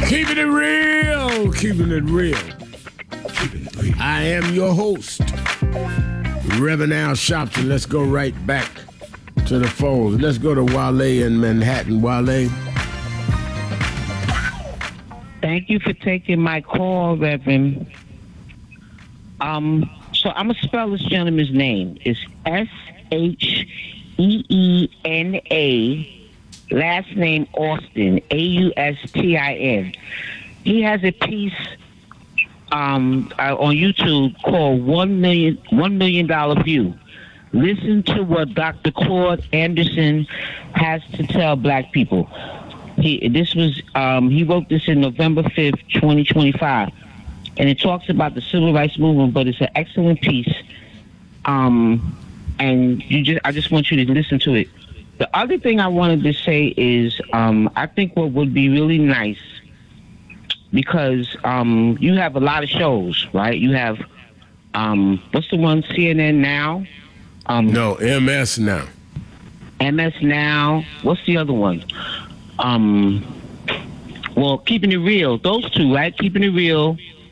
Keeping it real, keeping it real. I am your host, Reverend Al Sharpton. Let's go right back to the phones. Let's go to Wale in Manhattan. Wale. Thank you for taking my call, Reverend. So I'm gonna spell this gentleman's name. It's Sheena. Last name Austin, Austin. He has a piece on YouTube called $1 million View. Listen to what Dr. Claude Anderson has to tell black people. He wrote this in November 5th, 2025, and it talks about the civil rights movement, but it's an excellent piece. And I just want you to listen to it. The other thing I wanted to say is, I think what would be really nice, because you have a lot of shows, right? You have what's the one, CNN Now? No, MS Now. MS Now. What's the other one? Well, Keeping It Real. Those two, right? Keeping It Real.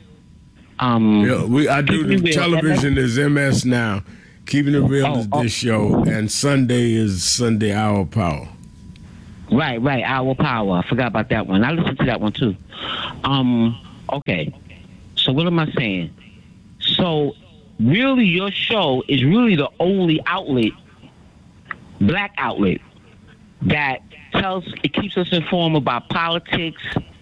I do the television is MS Now. Keeping It Real is this show, and Sunday is Sunday Hour Power. Right, Hour Power. I forgot about that one. I listened to that one too. Okay. So what am I saying? So really, your show is really the only outlet, black outlet, that keeps us informed about politics,